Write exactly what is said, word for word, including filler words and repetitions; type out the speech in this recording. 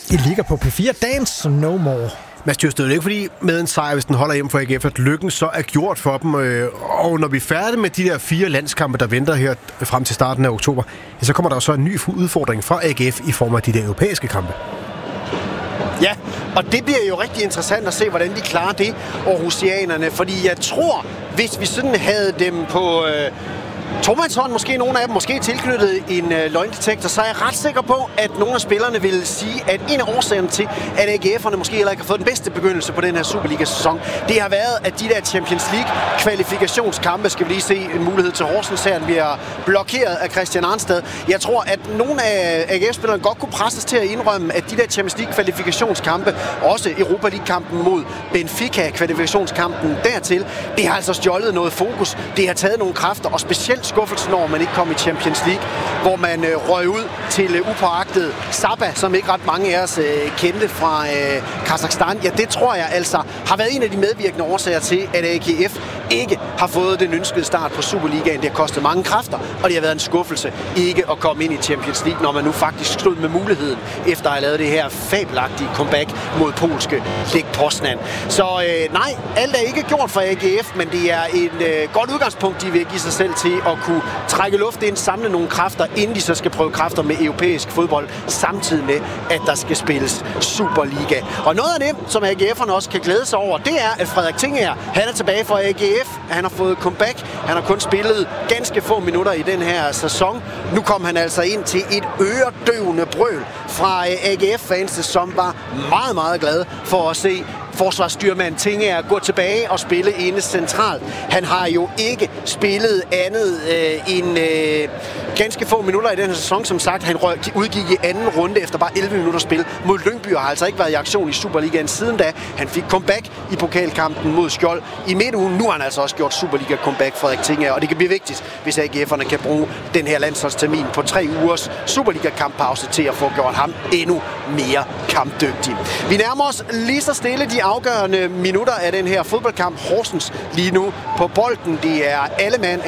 I ligger på P fire Dance No More. Mads Tjøsted, det er ikke fordi med en sejr, hvis den holder hjem for A G F, at lykken så er gjort for dem. Og når vi er færdige med de der fire landskampe, der venter her frem til starten af oktober, så kommer der så en ny udfordring fra A G F i form af de der europæiske kampe. Ja, og det bliver jo rigtig interessant at se, hvordan de klarer det, aarhusianerne. Fordi jeg tror, hvis vi sådan havde dem på øh, tomandshånd, måske nogle af dem, måske tilknyttet en øh, løgndetektor, så er jeg ret sikker på, at nogle af spillerne vil sige, at en af årsagerne til, at A G F'erne måske heller ikke har fået den bedste begyndelse på den her Superliga-sæson, det har været, at de der Champions League-kvalifikationskampe, skal vi lige se en mulighed til Horsens her, bliver blokeret af Christian Arnstad. Jeg tror, at nogle af A G F-spillerne godt kunne presses til at indrømme, at de der Champions League-kvalifikationskampe, også Europa League-kampen mod Benfica, kvalifikationskampen dertil, det har altså stjålet noget fokus, det har taget nogle kræfter, og specielt skuffelsen over, man ikke kom i Champions League, hvor man øh, røg ud til øh, upåagtet Saba, som ikke ret mange af os øh, kendte fra øh, Kazakhstan. Ja, det tror jeg altså har været en af de medvirkende årsager til, at A G F ikke har fået den ønskede start på Superligaen. Det har kostet mange kræfter, og det har været en skuffelse ikke at komme ind i Champions League, når man nu faktisk stod med muligheden, efter at have lavet det her fabelagtige comeback mod polske Lech Poznan. Så øh, nej, alt er ikke gjort for A G F, men det er et øh, godt udgangspunkt, de vil give sig selv til at kunne trække luft ind, samle nogle kræfter, inden de så skal prøve kræfter med europæisk fodbold, samtidig med, at der skal spilles Superliga. Og noget af det, som A G F'erne også kan glæde sig over, det er, at Frederik Tinger, han er tilbage fra A G F. Han har fået comeback. Han har kun spillet ganske få minutter i den her sæson. Nu kom han altså ind til et øredøvende brøl fra A G F-fans, som var meget, meget glade for at se forsvarsstyrmand Tinger gå tilbage og spille inde centralt. Han har jo ikke spillet andet øh, end øh, ganske få minutter i den her sæson. Som sagt, han røg, udgik i anden runde efter bare elleve minutter spil mod Lyngby og har altså ikke været i aktion i Superligaen siden da. Han fik comeback i pokalkampen mod Skjold i midtugen. Nu har han altså også gjort Superliga-comeback, Frederik Tinger, og det kan blive vigtigt, hvis A G F'erne kan bruge den her landsholdstermin på tre ugers Superliga-kamppause til at få gjort ham endnu mere kampdygtig. Vi nærmer os lige så stille de afgørende minutter af den her fodboldkamp. Horsens lige nu på bolden. Det er alle mand